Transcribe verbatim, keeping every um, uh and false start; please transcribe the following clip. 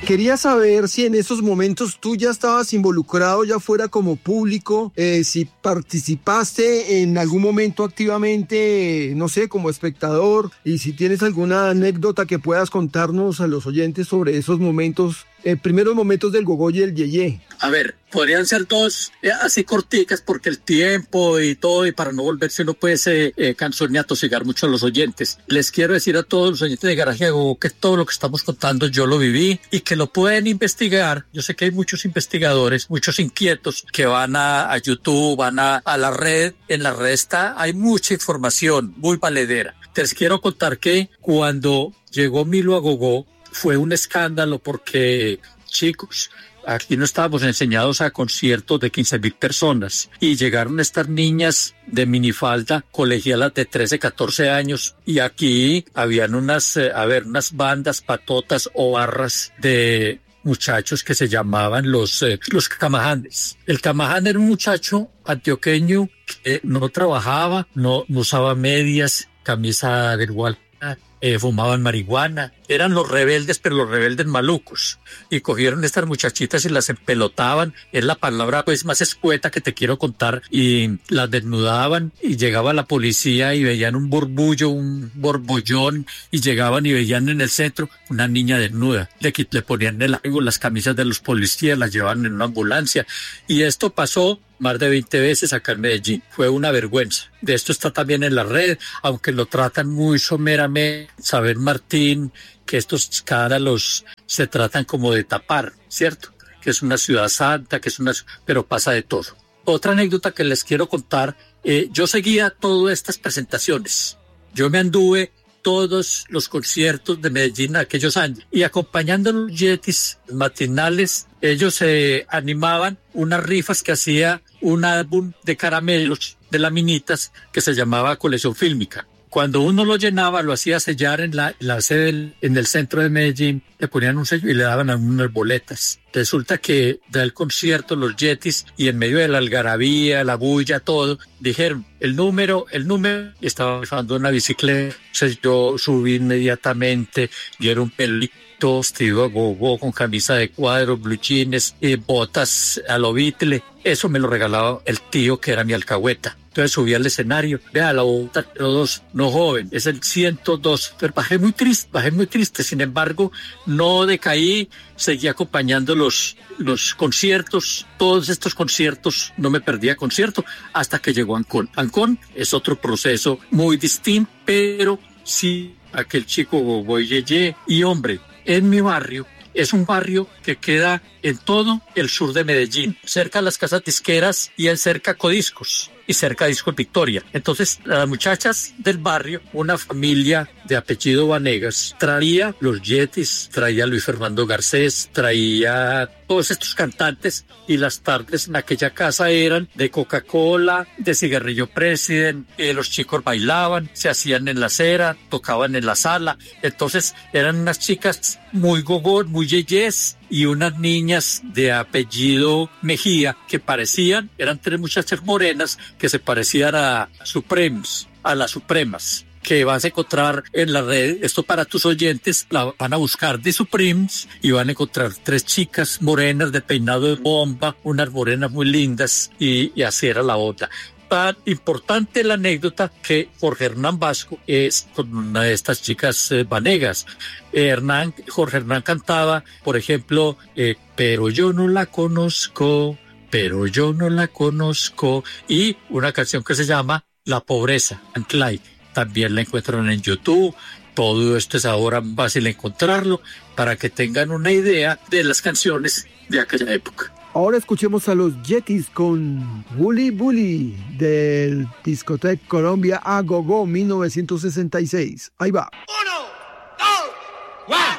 Quería saber si en esos momentos tú ya estabas involucrado, ya fuera como público, eh, si participaste en algún momento activamente, no sé, como espectador, y si tienes alguna anécdota que puedas contarnos a los oyentes sobre esos momentos, eh, primeros momentos del gogó y el yeyé. A ver, podrían ser dos eh, así corticas porque el tiempo y todo, y para no volverse uno pues eh, eh, cansón ni atosigar mucho a los oyentes. Les quiero decir a todos los oyentes de Garaje de Gogó que todo lo que estamos contando yo lo viví y que lo pueden investigar. Yo sé que hay muchos investigadores, muchos inquietos que van a, a YouTube, van a, a la red. En la red está, hay mucha información muy valedera. Les quiero contar que cuando llegó Milo a Gogó fue un escándalo porque, chicos, aquí no estábamos enseñados a conciertos de quince mil personas y llegaron estas niñas de minifalda, colegialas de trece, catorce años, y aquí habían unas, eh, a ver, unas bandas patotas o barras de muchachos que se llamaban los, eh, los camajanes. El camaján era un muchacho antioqueño que no trabajaba, no, no usaba medias, camisa del igual. Eh, fumaban marihuana, eran los rebeldes, pero los rebeldes malucos, y cogieron estas muchachitas y las empelotaban, es la palabra pues más escueta que te quiero contar, y las desnudaban, y llegaba la policía y veían un borbullo, un borbollón, y llegaban y veían en el centro una niña desnuda, le, le ponían el algo, las camisas de los policías, las llevaban en una ambulancia, y esto pasó más de veinte veces acá en Medellín. Fue una vergüenza. De esto está también en la red, aunque lo tratan muy someramente. Saber, Martín, que estos escándalos se tratan como de tapar, ¿cierto? Que es una ciudad santa, que es una... pero pasa de todo. Otra anécdota que les quiero contar, eh, yo seguía todas estas presentaciones. Yo me anduve todos los conciertos de Medellín en aquellos años y acompañando los yetis matinales, ellos se eh, animaban unas rifas que hacía un álbum de caramelos de laminitas que se llamaba Colección Fílmica. Cuando uno lo llenaba, lo hacía sellar en la, la sede, en el centro de Medellín, le ponían un sello y le daban unas boletas. Resulta que del concierto, los yetis, y en medio de la algarabía, la bulla, todo, dijeron, el número, el número, y estaba usando una bicicleta. Entonces yo subí inmediatamente, y era un pelito vestido a gogó, con camisa de cuadros, blue jeans, y botas a lo Beatle. Eso me lo regalaba el tío que era mi alcahueta. Entonces subí al escenario, vea la bota dos, no joven, es el ciento dos, pero bajé muy triste, bajé muy triste, sin embargo, no decaí, seguí acompañando los, los conciertos, todos estos conciertos, no me perdía concierto, hasta que llegó Ancón. Ancón es otro proceso muy distinto, pero sí, aquel chico gogó y yeye, y hombre, en mi barrio, es un barrio que queda en todo el sur de Medellín, cerca de las casas disqueras y en cerca Codiscos y cerca de Discos Victoria. Entonces, las muchachas del barrio, una familia de apellido Vanegas, traía los yetis, traía a Luis Fernando Garcés, traía todos estos cantantes, y las tardes en aquella casa eran de Coca-Cola, de Cigarrillo President, eh, los chicos bailaban, se hacían en la acera, tocaban en la sala. Entonces, eran unas chicas muy gogón, muy yeyes, y unas niñas de apellido Mejía que parecían, eran tres muchachas morenas que se parecían a Supremes, a las Supremas, que vas a encontrar en la red. Esto para tus oyentes, la van a buscar de Supremes y van a encontrar tres chicas morenas de peinado de bomba, unas morenas muy lindas, y, y así era la otra. Tan importante la anécdota que Jorge Hernán Vasco es con una de estas chicas eh, Vanegas. Eh, Hernán, Jorge Hernán cantaba, por ejemplo, eh, pero yo no la conozco, pero yo no la conozco, y una canción que se llama La Pobreza, Anclay. También la encuentran en YouTube. Todo esto es ahora fácil encontrarlo para que tengan una idea de las canciones de aquella época. Ahora escuchemos a los Yetis con Bully Bully del Discoteca Colombia a Gogó mil novecientos sesenta y seis. Ahí va. Uno, dos, one.